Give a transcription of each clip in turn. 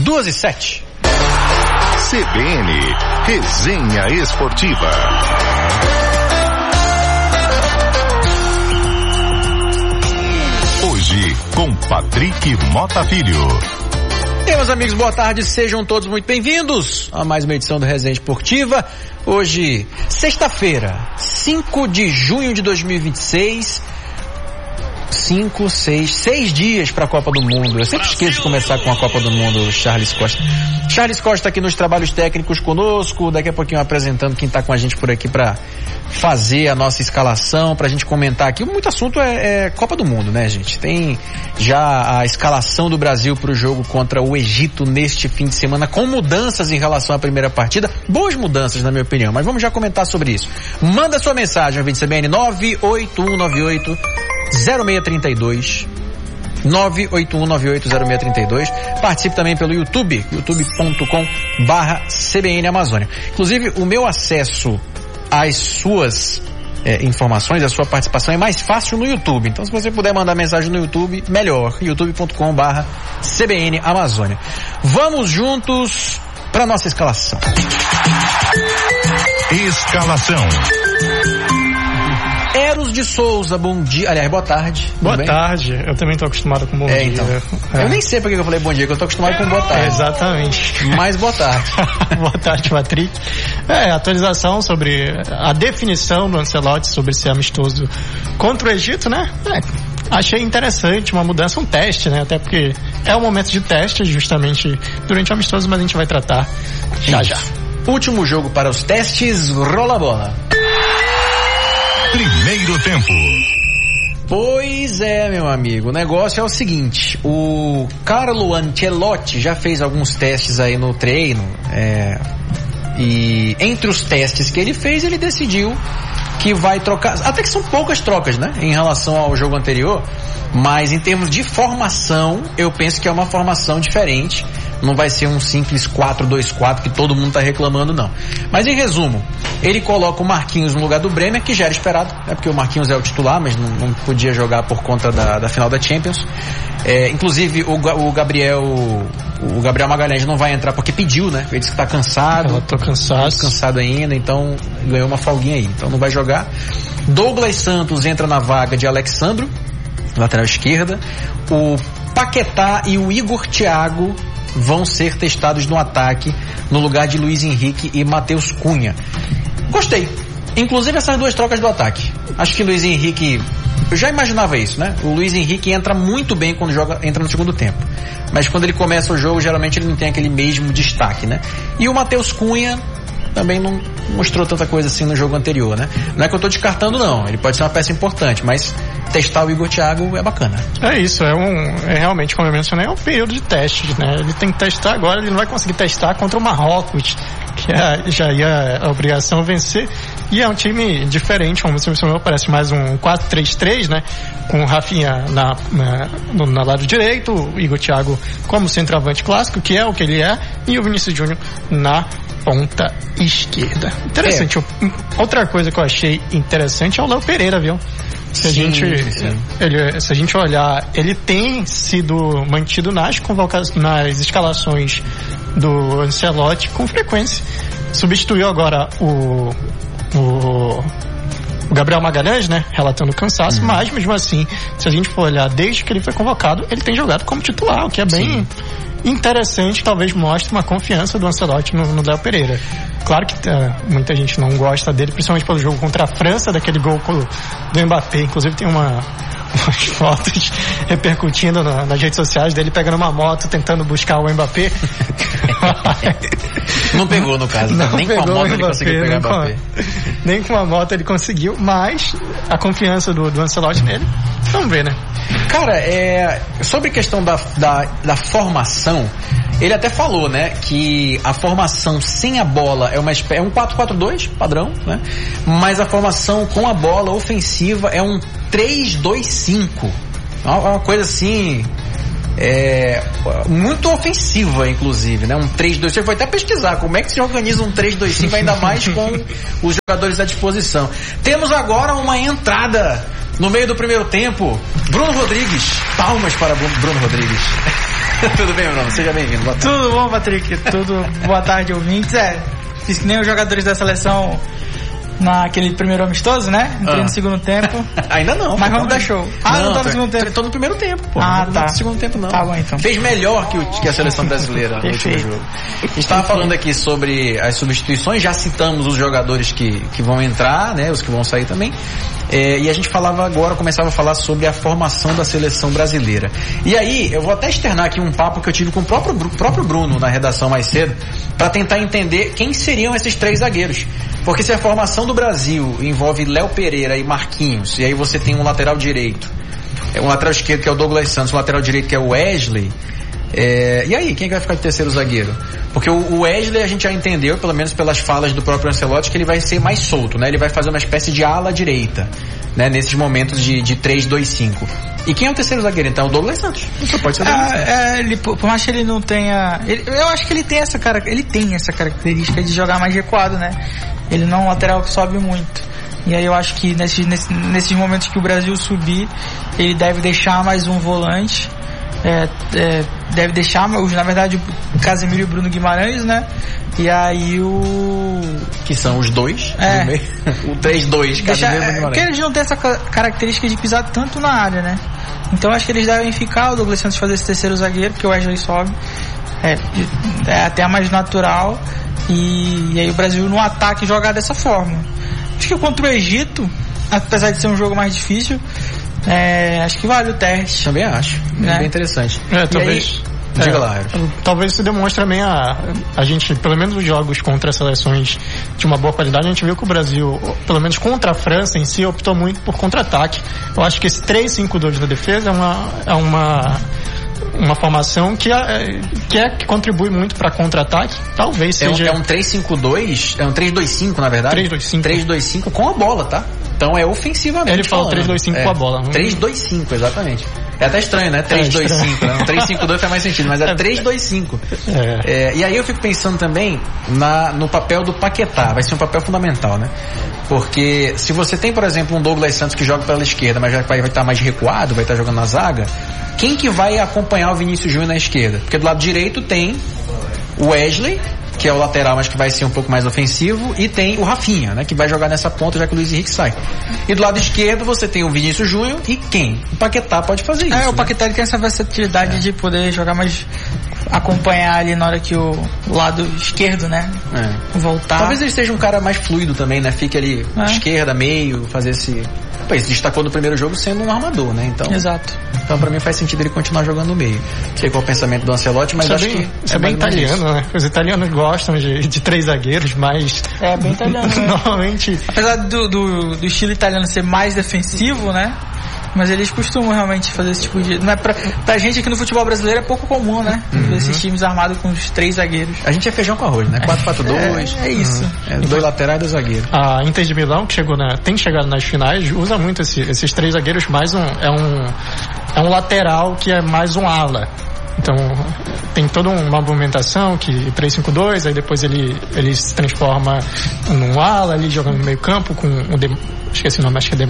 2h07. CBN Resenha Esportiva. Hoje com Patrick Mota Filho. E aí, meus amigos, boa tarde, sejam todos muito bem-vindos a mais uma edição do Resenha Esportiva. Hoje, sexta-feira, 5 de junho de 2026. 6 dias para a Copa do Mundo. Eu sempre esqueço de começar com a Copa do Mundo, Charles Costa. Charles Costa aqui nos trabalhos técnicos conosco, daqui a pouquinho apresentando quem está com a gente por aqui para fazer a nossa escalação, para a gente comentar aqui. Muito assunto é Copa do Mundo, né, gente? Tem já a escalação do Brasil para o jogo contra o Egito neste fim de semana, com mudanças em relação à primeira partida. Boas mudanças, na minha opinião, mas vamos já comentar sobre isso. Manda sua mensagem, ouvinte CBN, 98198 0632 981980632. Participe também pelo YouTube, youtube.com/CBN Amazônia. Inclusive, o meu acesso às suas informações, a sua participação é mais fácil no YouTube. Então, se você puder mandar mensagem no YouTube, melhor. youtube.com/CBN Amazônia. Vamos juntos para nossa escalação. Escalação. Eros de Souza, bom dia. Aliás, boa tarde. Boa tarde. Eu também tô acostumado com bom dia. Então. Eu nem sei porque eu falei bom dia, que eu tô acostumado com boa tarde. Exatamente. Mas boa tarde. Boa tarde, Patrick. Atualização sobre a definição do Ancelotti sobre esse amistoso contra o Egito, né? Achei interessante, uma mudança, um teste, né? Até porque é um momento de teste, justamente durante o amistoso, mas a gente vai tratar já. Último jogo para os testes, rola a bola. Primeiro tempo. Pois é, meu amigo, o negócio é o seguinte, o Carlo Ancelotti já fez alguns testes aí no treino, e entre os testes que ele fez, ele decidiu que vai trocar, até que são poucas trocas, né, em relação ao jogo anterior, mas em termos de formação, eu penso que é uma formação diferente. Não vai ser um simples 4-2-4 que todo mundo tá reclamando, não. Mas em resumo, ele coloca o Marquinhos no lugar do Bremer, que já era esperado, né? Porque o Marquinhos é o titular, mas não podia jogar por conta da final da Champions. Inclusive o Gabriel Magalhães não vai entrar porque pediu, né? Ele disse que tá cansado. Eu tô cansado. Cansado ainda, então ganhou uma folguinha aí. Então não vai jogar. Douglas Santos entra na vaga de Alexandro, lateral esquerda. O Paquetá e o Igor Thiago vão ser testados no ataque no lugar de Luiz Henrique e Matheus Cunha. Gostei. Inclusive essas duas trocas do ataque. Acho que Luiz Henrique, eu já imaginava isso, né? O Luiz Henrique entra muito bem quando entra no segundo tempo. Mas quando ele começa o jogo, geralmente ele não tem aquele mesmo destaque, né? E o Matheus Cunha também não mostrou tanta coisa assim no jogo anterior, né? Não é que eu tô descartando, não. Ele pode ser uma peça importante, mas testar o Igor Thiago é bacana. É isso, realmente, como eu mencionei, é um período de testes, né? Ele tem que testar agora, ele não vai conseguir testar contra o Marrocos, que já ia a obrigação vencer, e é um time diferente, como você mencionou, parece mais um 4-3-3, né? Com o Rafinha no lado direito, o Igor Thiago como centroavante clássico, que é o que ele é, e o Vinícius Júnior na ponta esquerda. Interessante. Outra coisa que eu achei interessante é o Léo Pereira, viu? Se a gente olhar, ele tem sido mantido nas escalações do Ancelotti com frequência. Substituiu agora o Gabriel Magalhães, né? Relatando cansaço, mas mesmo assim, se a gente for olhar, desde que ele foi convocado, ele tem jogado como titular, o que é bem interessante, talvez mostre uma confiança do Ancelotti no Léo Pereira. Claro que muita gente não gosta dele, principalmente pelo jogo contra a França, daquele gol do Mbappé. Inclusive tem umas fotos repercutindo nas redes sociais dele pegando uma moto, tentando buscar o Mbappé. Não pegou, no caso. Não, nem com a moto ele conseguiu pegar o Mbappé. Nem com a moto ele conseguiu, mas a confiança do Ancelotti nele, vamos ver, né? Cara, sobre a questão da formação, ele até falou, né, que a formação sem a bola é um 4-4-2 padrão, né? Mas a formação com a bola ofensiva é um 3-2-5. É uma coisa assim, muito ofensiva, inclusive, né? Um 3-2-5. Você foi até pesquisar como é que se organiza um 3-2-5, ainda mais com os jogadores à disposição. Temos agora uma entrada No meio do primeiro tempo, Bruno Rodrigues. Palmas para Bruno Rodrigues. Tudo bem, Bruno? Seja bem-vindo. Tudo bom, Patrick? Boa tarde, ouvintes. Fiz que nem os jogadores da seleção naquele primeiro amistoso, né? Entrei no segundo tempo. Ainda não. Mas vamos dar show. Não tá no segundo tempo. Tô no primeiro tempo, pô. Tá. Não no segundo tempo, não. Tá bom, então. Fez melhor que a seleção brasileira no último jogo. A gente tava falando aqui sobre as substituições, já citamos os jogadores que vão entrar, né? Os que vão sair também. E a gente começava a falar sobre a formação da seleção brasileira. E aí, eu vou até externar aqui um papo que eu tive com o próprio Bruno na redação mais cedo, para tentar entender quem seriam esses 3 zagueiros. Porque se a formação do Brasil envolve Léo Pereira e Marquinhos, e aí você tem um lateral direito, um lateral esquerdo que é o Douglas Santos, um lateral direito que é o Wesley, e aí, quem vai ficar de terceiro zagueiro? Porque o Wesley a gente já entendeu, pelo menos pelas falas do próprio Ancelotti, que ele vai ser mais solto, né? Ele vai fazer uma espécie de ala direita, né? Nesses momentos de 3-2-5. E quem é o terceiro zagueiro, então? O Douglas Santos. Só pode ser o Douglas Santos. Por mais que ele não tenha... eu acho que ele tem essa característica de jogar mais recuado, né? Ele não é um lateral que sobe muito. E aí eu acho que nesses momentos que o Brasil subir, ele deve deixar mais um volante. Deve deixar, na verdade, o Casemiro e o Bruno Guimarães, né? E aí que são os dois, no meio. O 3-2, Casemiro e Guimarães. Porque eles não têm essa característica de pisar tanto na área, né? Então acho que eles devem ficar, o Douglas Santos fazer esse terceiro zagueiro, porque o Wesley sobe. É até mais natural. E aí o Brasil no ataque jogar dessa forma. Acho que contra o Egito, apesar de ser um jogo mais difícil, acho que vale o teste. Também acho. É bem interessante. Talvez. Diga lá, talvez isso demonstre também a gente, pelo menos os jogos contra seleções de uma boa qualidade, a gente viu que o Brasil, pelo menos contra a França em si, optou muito por contra-ataque. Eu acho que esse 3-5-2 da defesa é uma formação que contribui muito para contra-ataque. Talvez seja... É um 3-5-2, é um 3-2-5 na verdade? 3-2-5 com a bola, tá? Então é ofensivamente. Ele fala 3-2-5 com a bola. 3-2-5, exatamente. É até estranho, né? 3-2-5. Né? 3-5-2 faz mais sentido, mas é 3-2-5. E aí eu fico pensando também no papel do Paquetá. Vai ser um papel fundamental, né? Porque se você tem, por exemplo, um Douglas Santos que joga pela esquerda, mas vai estar mais recuado, vai estar jogando na zaga, quem que vai acompanhar o Vinícius Júnior na esquerda? Porque do lado direito tem o Wesley, que é o lateral, mas que vai ser um pouco mais ofensivo, e tem o Rafinha, né, que vai jogar nessa ponta já que o Luiz Henrique sai. E do lado esquerdo você tem o Vinícius Júnior e quem? O Paquetá pode fazer isso. O Paquetá ele tem essa versatilidade de poder jogar mais, acompanhar ali na hora que o lado esquerdo, né, voltar. Talvez ele seja um cara mais fluido também, né, fique ali esquerda, meio, fazer esse... Pô, ele se destacou no primeiro jogo sendo um armador, né, então... Exato. Então pra mim faz sentido ele continuar jogando no meio. Não sei qual é o pensamento do Ancelotti, mas acho que... Isso é bem italiano, né? Os italianos gostam de 3 zagueiros, mas... É bem italiano, né? Normalmente... Apesar do estilo italiano ser mais defensivo, né? Mas eles costumam realmente fazer esse tipo de... Não é pra gente aqui no futebol brasileiro é pouco comum, né? Esses times armados com os 3 zagueiros. A gente é feijão com arroz, né? 4-4-2. É isso. 2 laterais e 2 zagueiros. A Inter de Milão, que tem chegado nas finais, usa muito esses 3 zagueiros, mais é um lateral que é mais um ala. Então tem toda uma movimentação que 3-5-2, aí depois ele se transforma num ala ali jogando no meio campo com esqueci o nome, acho que é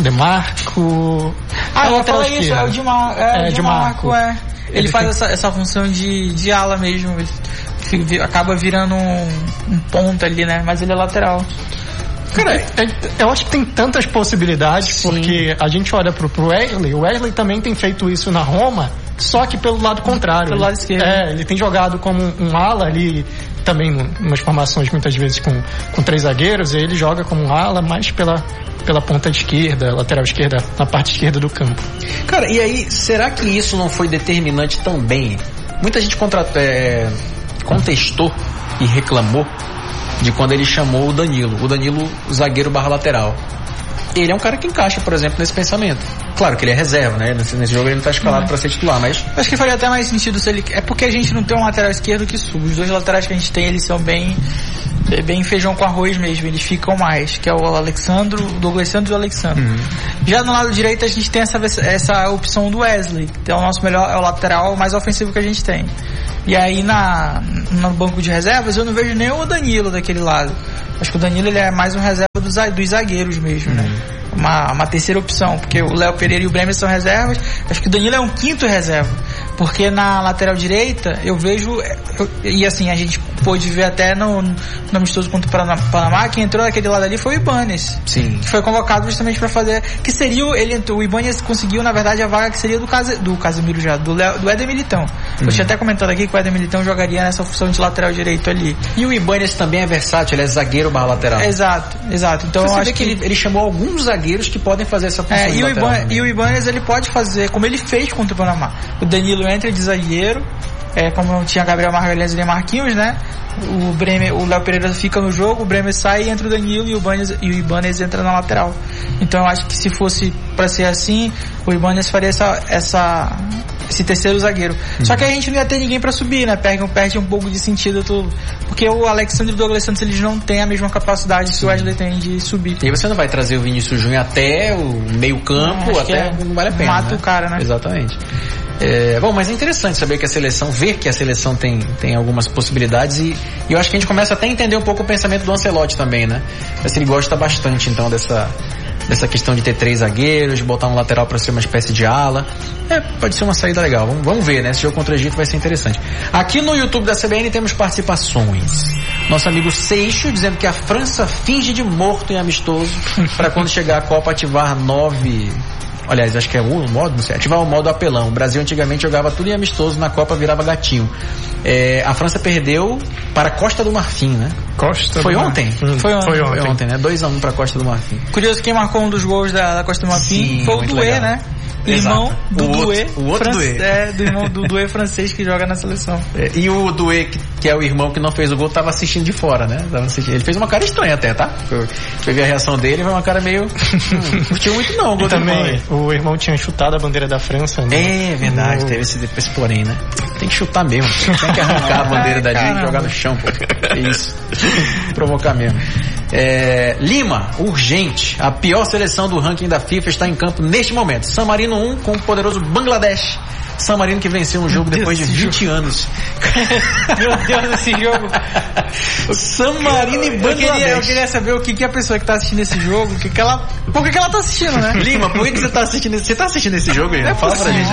Demarco. Eu falei isso, é o Demarco. Ele faz essa função de ala mesmo, ele acaba virando um ponta ali, né, mas ele é lateral. Cara, eu acho que tem tantas possibilidades, porque a gente olha pro Wesley, o Wesley também tem feito isso na Roma, só que pelo lado contrário. Pelo lado esquerdo. Ele tem jogado como um ala ali, também umas formações muitas vezes com 3 zagueiros, e ele joga como um ala mais pela ponta esquerda, lateral esquerda, na parte esquerda do campo. Cara, e aí, será que isso não foi determinante também? Muita gente contestou e reclamou de quando ele chamou o Danilo zagueiro / lateral. Ele é um cara que encaixa, por exemplo, nesse pensamento. Claro que ele é reserva, né? Nesse jogo ele não está escalado para ser titular, mas... Acho que faria até mais sentido se ele... É porque a gente não tem um lateral esquerdo que suba. Os 2 laterais que a gente tem, eles são bem feijão com arroz mesmo. Eles ficam mais, que é o Douglas Santos e o Alexandro. Já no lado direito a gente tem essa opção do Wesley, que é o nosso melhor, é o lateral mais ofensivo que a gente tem. E aí no banco de reservas eu não vejo nem o Danilo daquele lado. Acho que o Danilo ele é mais um reserva dos zagueiros mesmo, né? uma terceira opção, porque o Léo Pereira e o Bremer são reservas. Acho que o Danilo é um quinto reserva, porque na lateral direita eu vejo, e assim, a gente pôde ver até no amistoso contra o Panamá, quem entrou naquele lado ali foi o Ibanez. Sim. Que foi convocado justamente para fazer, que seria, o Ibanez conseguiu, na verdade, a vaga que seria do Casemiro já, do Éder Militão. Eu tinha até comentado aqui que o Éder Militão jogaria nessa função de lateral direito ali. E o Ibanez também é versátil, ele é zagueiro barra lateral. Exato. Então eu acho que ele chamou alguns zagueiros que podem fazer essa função de lateral. E o Ibanez, ele pode fazer, como ele fez contra o Panamá. O Danilo entra de zagueiro, como não tinha Gabriel Magalhães e Marquinhos, né? O Léo Pereira fica no jogo, o Bremer sai e entra o Danilo e o Ibanez entra na lateral. Então eu acho que se fosse pra ser assim, o Ibanez faria esse terceiro zagueiro. Só que a gente não ia ter ninguém pra subir, né? Perde um pouco de sentido tudo. Porque o Alexandre e o Douglas Santos, eles não têm a mesma capacidade que o Wesley tem de subir. E aí você não vai trazer o Vinícius Júnior até o meio campo, até não vale a pena. Mata o cara, né? Exatamente. Bom, mas é interessante saber que ver que a seleção tem algumas possibilidades e eu acho que a gente começa até a entender um pouco o pensamento do Ancelotti também, né? Mas ele gosta bastante então dessa questão de ter 3 zagueiros, de botar um lateral para ser uma espécie de ala. Pode ser uma saída legal. Vamos ver, né? Esse jogo contra o Egito vai ser interessante. Aqui no YouTube da CBN temos participações. Nosso amigo Seixo dizendo que a França finge de morto em amistoso para quando chegar a Copa ativar 9... Aliás, acho que é o modo, não sei. Ativar o modo apelão. O Brasil antigamente jogava tudo em amistoso, na Copa virava gatinho. A França perdeu para a Costa do Marfim, né? Foi ontem? Foi ontem, né? 2-1 para a Costa do Marfim. Curioso, quem marcou um dos gols da Costa do Marfim foi o Doué, né? Irmão do Doué. O outro Doué. Do irmão do Doué francês que joga na seleção. E o Doué, que é o irmão que não fez o gol, tava assistindo de fora, né? Ele fez uma cara estranha até, tá? Eu vi a reação dele, foi uma cara meio... curtiu muito não. O gol também, o irmão tinha chutado a bandeira da França, né? É verdade, teve esse porém, né? Tem que chutar mesmo. Tem que arrancar a bandeira da gente e jogar no chão, pô. É isso. Provocar mesmo. Lima, urgente. A pior seleção do ranking da FIFA está em campo neste momento. San Marino 1 com o poderoso Bangladesh. San Marino que venceu um jogo depois de 20 anos. Meu Deus, esse jogo. San Marino e Bangladesh. Eu queria saber o que a pessoa que tá assistindo esse jogo, por que ela tá assistindo, né? Lima, por que você tá assistindo você tá assistindo esse jogo, Lima? Fala pra gente.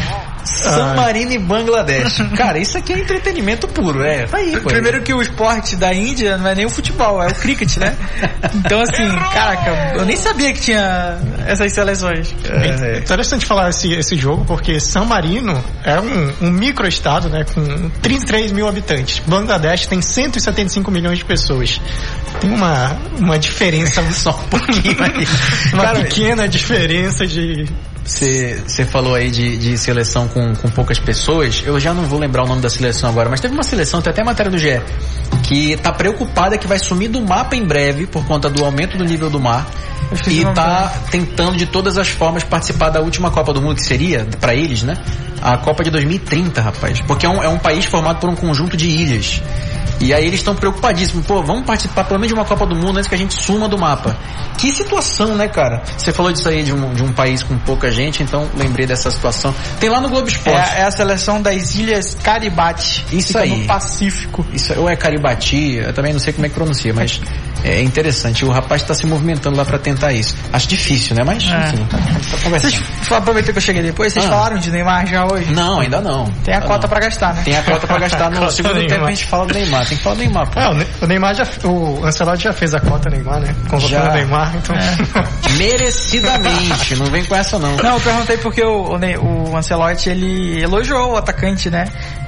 San Marino e Bangladesh. Cara, isso aqui é entretenimento puro, tá aí. Primeiro que o esporte da Índia não é nem o futebol, é o cricket, né? Então assim, caraca, eu nem sabia que tinha essas seleções. É interessante falar esse jogo, porque San Marino é um microestado, né, com 33 mil habitantes. Bangladesh tem 175 milhões de pessoas. Tem uma diferença só um pouquinho aí. Uma pequena diferença de... Você falou aí de seleção com poucas pessoas. Eu já não vou lembrar o nome da seleção agora, mas teve uma seleção, tem até matéria do GE, que tá preocupada que vai sumir do mapa em breve por conta do aumento do nível do mar e tá tentando de todas as formas participar da última Copa do Mundo, que seria, pra eles, né, a Copa de 2030, rapaz. Porque é um país formado por um conjunto de ilhas. E aí eles estão preocupadíssimos. Vamos participar pelo menos de uma Copa do Mundo antes que a gente suma do mapa. Que situação, né, cara? Você falou disso aí de um país com pouca gente, então lembrei dessa situação. Tem lá no Globo Esporte. É a seleção das Ilhas Kiribati. Isso aí. No Pacífico. Isso, ou é Kiribati, eu também não sei como é que pronuncia, mas é interessante. O rapaz está se movimentando lá para tentar isso. Acho difícil, né? Mas, enfim, tá conversando. Aproveitando que eu cheguei depois, vocês falaram de Neymar já hoje? Não, ainda não. Tem a cota para gastar, né? Tem a cota para gastar. No segundo tempo a gente fala do Neymar. Tem que falar do Neymar, pô. O Neymar o Ancelotti já fez a cota Neymar, né? Convocando o Neymar, então... Merecidamente, não vem com essa não. Não, eu perguntei porque o Ancelotti, ele elogiou o atacante, né?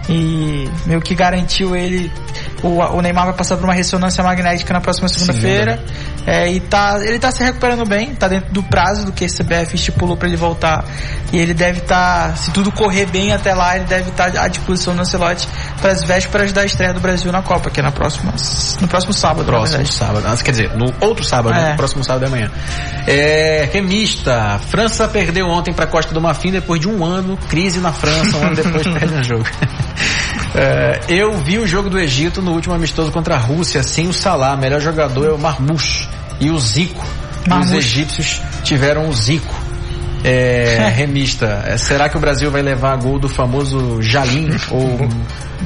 E meio que garantiu ele... O Neymar vai passar por uma ressonância magnética na próxima segunda-feira. E ele tá se recuperando bem, tá dentro do prazo do que a CBF estipulou para ele voltar. E ele deve estar, se tudo correr bem até lá, ele deve estar à disposição do Ancelotti para as vésperas da estreia do Brasil na Copa, que é no próximo sábado. Próximo sábado. Quer dizer, no outro sábado, no próximo sábado de amanhã. Remista. França perdeu ontem para Costa do Marfim depois de um ano. Crise na França, um ano depois perde um jogo. Eu vi o jogo do Egito no último amistoso contra a Rússia sem o Salah. Melhor jogador é o Marmoush e o Zico. Os egípcios tiveram o Zico. Remista. Será que o Brasil vai levar a gol do famoso Jalim ou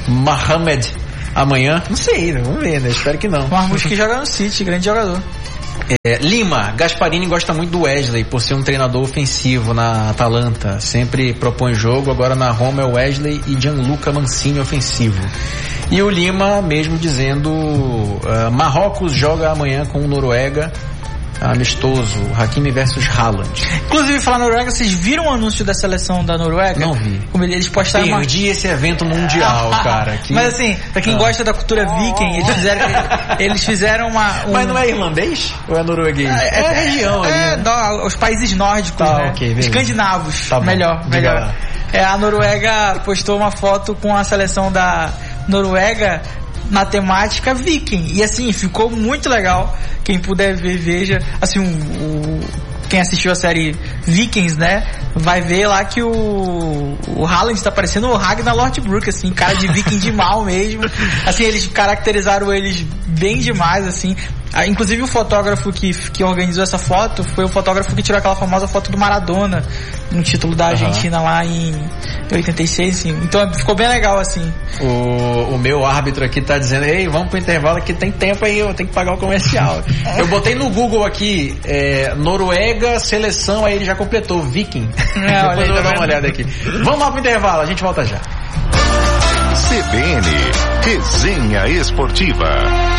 Mohamed amanhã? Não sei, vamos ver, né? Espero que não. O Marmoush que joga no City, grande jogador. Lima, Gasparini gosta muito do Wesley por ser um treinador ofensivo na Atalanta, sempre propõe jogo, agora na Roma é Wesley e Gianluca Mancini ofensivo. E o Lima mesmo dizendo, Marrocos joga amanhã com o Noruega, amistoso, Hakimi versus Haaland. Inclusive, falar na Noruega, vocês viram o anúncio da seleção da Noruega? Não vi. Como eles postaram Perdi esse evento mundial, cara. Mas assim, pra quem gosta da cultura viking, eles fizeram Mas não é irlandês? Ou é norueguês? É a região ali. Né? Os países nórdicos, né? Okay, escandinavos. Tá melhor. A Noruega postou uma foto com a seleção da Noruega na temática viking. E assim, ficou muito legal. Quem puder ver, veja. Assim, quem assistiu a série Vikings, né, vai ver lá que o Haaland tá parecendo o Ragnar Lothbrok, assim, cara de viking de mal mesmo. Assim, eles caracterizaram eles bem demais, assim. Inclusive o fotógrafo que organizou essa foto foi o fotógrafo que tirou aquela famosa foto do Maradona no título da Argentina lá em 86, assim. Então ficou bem legal, assim. O meu árbitro aqui tá dizendo, ei, vamos pro intervalo que tem tempo aí, eu tenho que pagar o comercial. Eu botei no Google aqui, Noruega, seleção, aí ele já completou, Viking. Depois eu vou dar uma olhada aqui. Vamos lá pro intervalo, a gente volta já. CBN, Resenha Esportiva.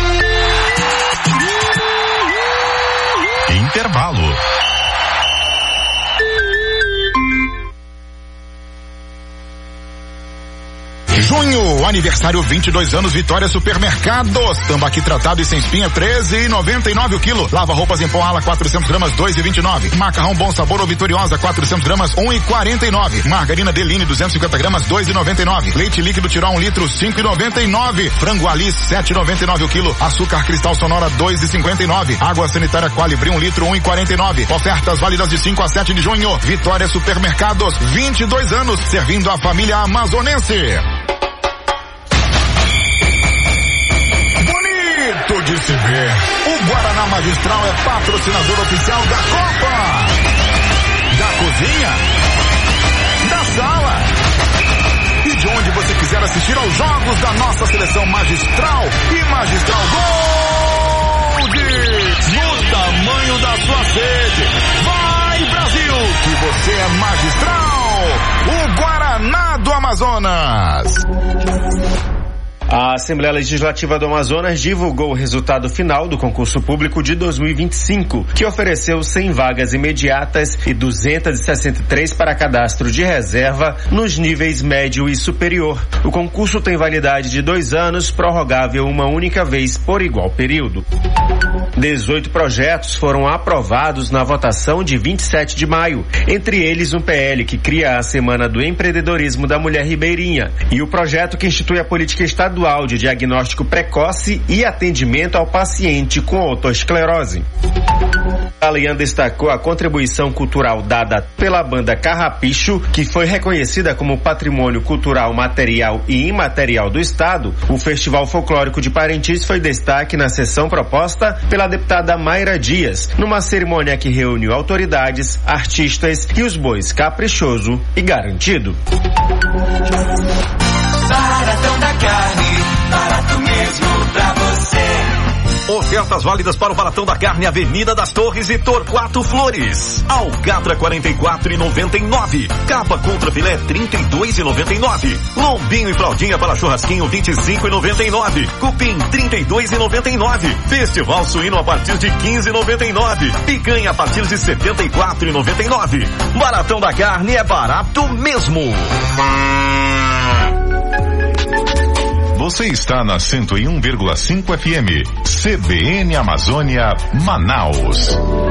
Intervalo. Junho, aniversário 22 anos, Vitória Supermercados. Tambaqui tratado e sem espinha, R$13,99 o quilo. Lava roupas em pó ala, 400 gramas, R$2,29. Macarrão Bom Sabor ou Vitoriosa, 400 gramas, R$1,49. Margarina Deline, 250 gramas, R$2,99. Leite líquido Tirol, 1 litro, R$5,99. Frango Ali, R$7,99 o quilo. Açúcar Cristal Sonora, R$2,59. Água sanitária Qualibri, 1 litro, R$1,49. Ofertas válidas de 5 a 7 de junho. Vitória Supermercados, 22 anos, servindo a família amazonense. De se ver. O Guaraná Magistral é patrocinador oficial da Copa, da cozinha, da sala e de onde você quiser assistir aos jogos da nossa seleção Magistral e Magistral Gold no tamanho da sua sede. Vai, Brasil, que você é Magistral, o Guaraná do Amazonas. A Assembleia Legislativa do Amazonas divulgou o resultado final do concurso público de 2025, que ofereceu 100 vagas imediatas e 263 para cadastro de reserva nos níveis médio e superior. O concurso tem validade de 2 anos, prorrogável uma única vez por igual período. 18 projetos foram aprovados na votação de 27 de maio, entre eles um PL que cria a Semana do Empreendedorismo da Mulher Ribeirinha e o projeto que institui a política estadual de diagnóstico precoce e atendimento ao paciente com autoesclerose. A Alian destacou a contribuição cultural dada pela banda Carrapicho, que foi reconhecida como patrimônio cultural material e imaterial do Estado. O Festival Folclórico de Parintins foi destaque na sessão proposta pela deputada Mayra Dias, numa cerimônia que reuniu autoridades, artistas e os bois Caprichoso e Garantido. Baratão da Carne, barato mesmo pra você. Ofertas válidas para o Baratão da Carne, Avenida das Torres e Torquato Flores. Alcatra, R$44,99. Capa contra filé, R$32,99. Lombinho e fraldinha para churrasquinho, R$25,99. Cupim, R$32,99. Festival suíno a partir de R$15,99. Picanha a partir de R$74,99. Baratão da Carne é barato mesmo. Você está na 101,5 FM, CBN Amazônia, Manaus.